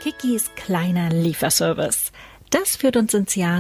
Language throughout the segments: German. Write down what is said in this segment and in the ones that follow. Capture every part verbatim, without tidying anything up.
Kikis kleiner Lieferservice. Das führt uns ins Jahr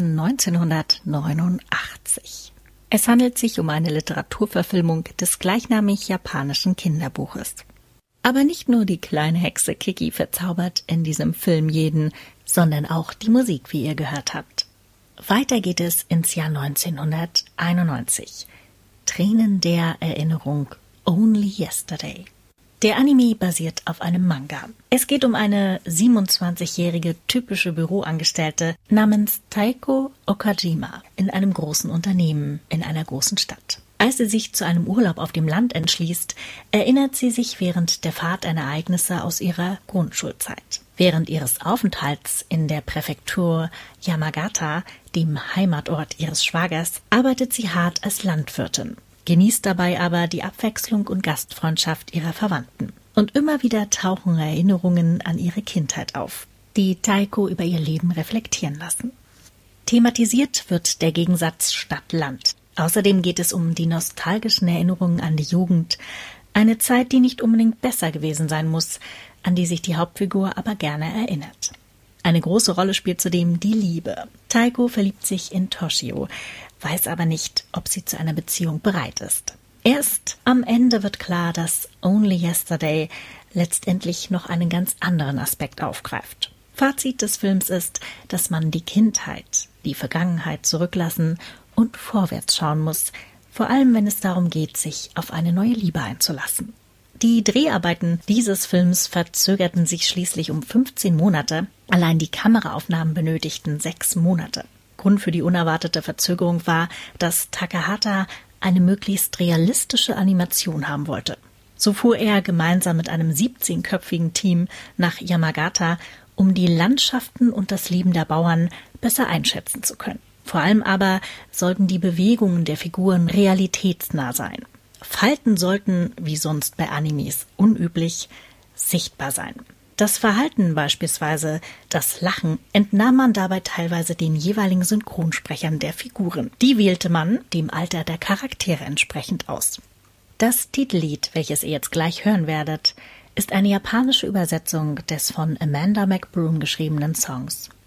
neunzehnhundertneunundachtzig. Es handelt sich um eine Literaturverfilmung des gleichnamig japanischen Kinderbuches. Aber nicht nur die kleine Hexe Kiki verzaubert in diesem Film jeden, sondern auch die Musik, wie ihr gehört habt. Weiter geht es ins Jahr neunzehnhunderteinundneunzig. Tränen der Erinnerung, Only Yesterday. Der Anime basiert auf einem Manga. Es geht um eine siebenundzwanzigjährige typische Büroangestellte namens Taiko Okajima in einem großen Unternehmen in einer großen Stadt. Als sie sich zu einem Urlaub auf dem Land entschließt, erinnert sie sich während der Fahrt an Ereignisse aus ihrer Grundschulzeit. Während ihres Aufenthalts in der Präfektur Yamagata, dem Heimatort ihres Schwagers, arbeitet sie hart als Landwirtin, genießt dabei aber die Abwechslung und Gastfreundschaft ihrer Verwandten. Und immer wieder tauchen Erinnerungen an ihre Kindheit auf, die Taiko über ihr Leben reflektieren lassen. Thematisiert wird der Gegensatz Stadt-Land. Außerdem geht es um die nostalgischen Erinnerungen an die Jugend, eine Zeit, die nicht unbedingt besser gewesen sein muss, an die sich die Hauptfigur aber gerne erinnert. Eine große Rolle spielt zudem die Liebe. Taiko verliebt sich in Toshio, weiß aber nicht, ob sie zu einer Beziehung bereit ist. Erst am Ende wird klar, dass Only Yesterday letztendlich noch einen ganz anderen Aspekt aufgreift. Fazit des Films ist, dass man die Kindheit, die Vergangenheit zurücklassen und vorwärts schauen muss, vor allem wenn es darum geht, sich auf eine neue Liebe einzulassen. Die Dreharbeiten dieses Films verzögerten sich schließlich um fünfzehn Monate. Allein die Kameraaufnahmen benötigten sechs Monate. Grund für die unerwartete Verzögerung war, dass Takahata eine möglichst realistische Animation haben wollte. So fuhr er gemeinsam mit einem siebzehnköpfigen Team nach Yamagata, um die Landschaften und das Leben der Bauern besser einschätzen zu können. Vor allem aber sollten die Bewegungen der Figuren realitätsnah sein. Falten sollten, wie sonst bei Animes unüblich, sichtbar sein. Das Verhalten, beispielsweise das Lachen, entnahm man dabei teilweise den jeweiligen Synchronsprechern der Figuren. Die wählte man dem Alter der Charaktere entsprechend aus. Das Titellied, welches ihr jetzt gleich hören werdet, ist eine japanische Übersetzung des von Amanda McBroom geschriebenen Songs